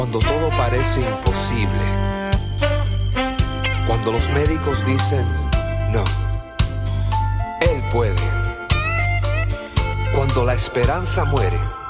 Cuando todo parece imposible, cuando los médicos dicen no, Él puede. Cuando la esperanza muere,